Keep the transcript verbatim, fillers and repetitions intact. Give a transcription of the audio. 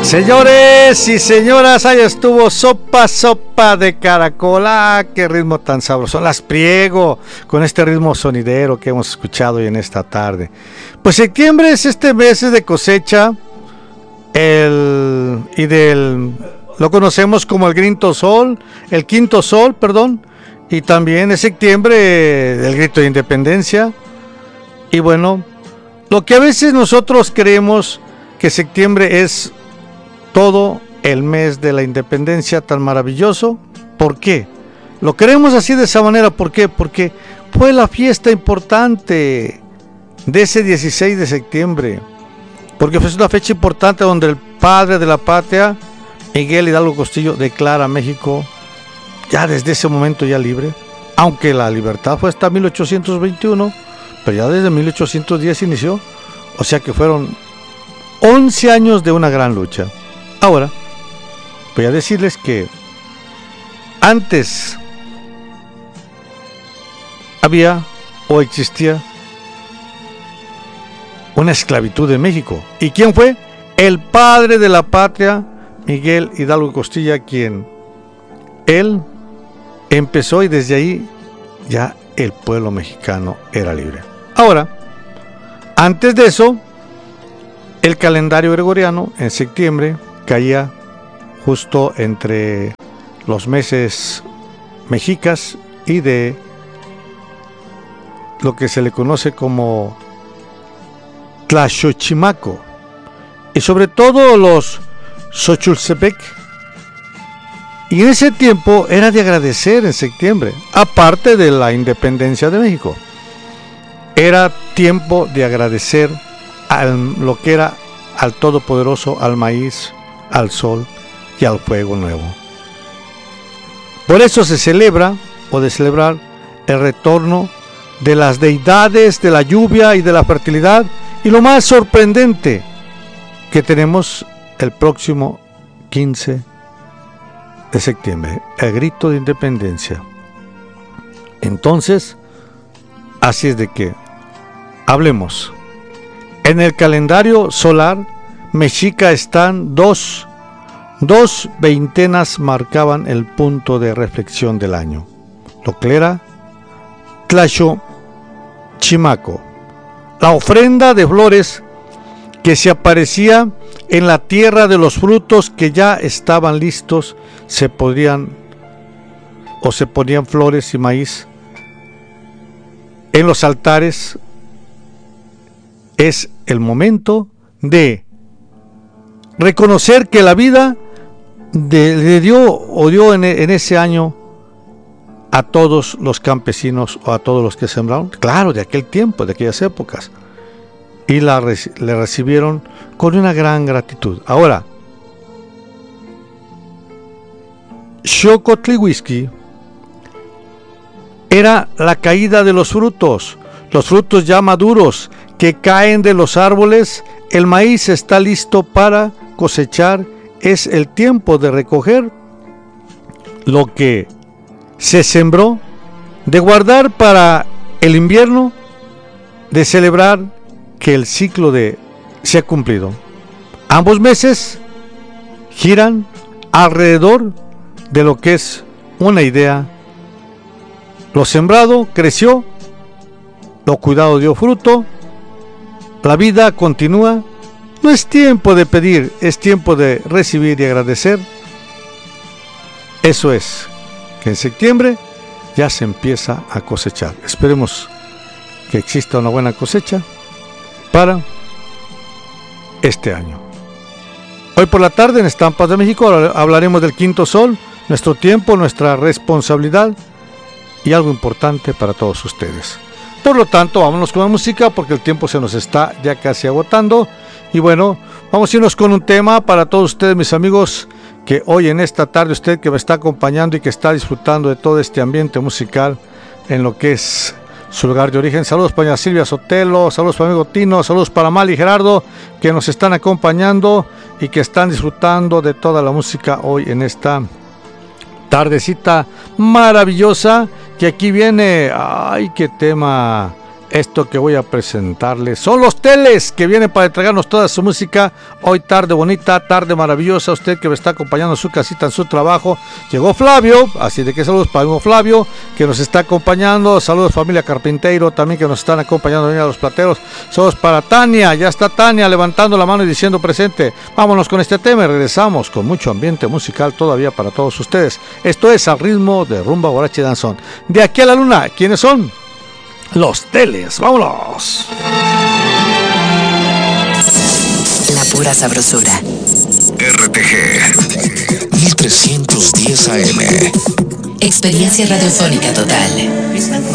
Señores y señoras, ahí estuvo Sopa Sopa de Caracol. Ah, qué ritmo tan sabroso. Las Priego con este ritmo sonidero que hemos escuchado hoy en esta tarde. Pues septiembre es este mes de cosecha el, y del lo conocemos como el quinto sol, el quinto sol, perdón, y también es septiembre el grito de independencia. Y bueno, lo que a veces nosotros creemos que septiembre es todo el mes de la independencia tan maravilloso. ¿Por qué? Lo queremos así de esa manera. ¿Por qué? Porque fue la fiesta importante de ese dieciséis de septiembre. Porque fue una fecha importante donde el padre de la patria, Miguel Hidalgo Castillo, declara a México ya desde ese momento ya libre. Aunque la libertad fue hasta mil ochocientos veintiuno, pero ya desde mil ochocientos diez inició. O sea que fueron once años de una gran lucha. Ahora, voy a decirles que antes había o existía una esclavitud en México. ¿Y quién fue? El padre de la patria, Miguel Hidalgo Costilla, quien él empezó y desde ahí ya el pueblo mexicano era libre. Ahora, antes de eso, el calendario gregoriano en septiembre caía justo entre los meses mexicas y de lo que se le conoce como Tlaxochimaco, y sobre todo los Xochultepec. Y en ese tiempo era de agradecer en septiembre, aparte de la independencia de México, era tiempo de agradecer a lo que era al Todopoderoso, al maíz, al sol y al fuego nuevo. Por eso se celebra, o de celebrar, el retorno de las deidades de la lluvia y de la fertilidad. Y lo más sorprendente, que tenemos el próximo quince de septiembre, el grito de independencia. Entonces, así es de que hablemos. En el calendario solar mexica están dos, dos veintenas marcaban el punto de reflexión del año. Lo que era Tlaxochimaco, la ofrenda de flores que se aparecía en la tierra de los frutos que ya estaban listos, se podían o se ponían flores y maíz en los altares. Es el momento de reconocer que la vida de, le dio o dio en, en ese año a todos los campesinos o a todos los que sembraron, claro, de aquel tiempo, de aquellas épocas, y la le recibieron con una gran gratitud. Ahora, Xocotlihuisqui era la caída de los frutos, los frutos ya maduros que caen de los árboles. El maíz está listo para cosechar, es el tiempo de recoger lo que se sembró, de guardar para el invierno, de celebrar que el ciclo de se ha cumplido. Ambos meses giran alrededor de lo que es una idea. Lo sembrado creció, lo cuidado dio fruto, la vida continúa. No es tiempo de pedir, es tiempo de recibir y agradecer. Eso es, que en septiembre ya se empieza a cosechar. Esperemos que exista una buena cosecha para este año. Hoy por la tarde en Estampas de México hablaremos del quinto sol, nuestro tiempo, nuestra responsabilidad y algo importante para todos ustedes. Por lo tanto, vámonos con la música porque el tiempo se nos está ya casi agotando. Y bueno, vamos a irnos con un tema para todos ustedes, mis amigos, que hoy en esta tarde, usted que me está acompañando y que está disfrutando de todo este ambiente musical en lo que es su lugar de origen. Saludos para Silvia Sotelo, saludos para mi amigo Tino, saludos para Mali y Gerardo, que nos están acompañando y que están disfrutando de toda la música hoy en esta tardecita maravillosa. Que aquí viene, ay, qué tema Esto que voy a presentarles son los Teles, que vienen para entregarnos toda su música. Hoy tarde bonita, tarde maravillosa. Usted que me está acompañando en su casita, en su trabajo. Llegó Flavio, así de que saludos para mi Flavio, que nos está acompañando. Saludos familia Carpintero, también que nos están acompañando a los plateros. Saludos para Tania, ya está Tania levantando la mano y diciendo presente. Vámonos con este tema y regresamos con mucho ambiente musical todavía para todos ustedes. Esto es Al ritmo de rumba, guaracha y danzón. De aquí a la luna, ¿quiénes son? Los Teles, vámonos. La pura sabrosura. R T G mil trescientos diez A M. Experiencia radiofónica total.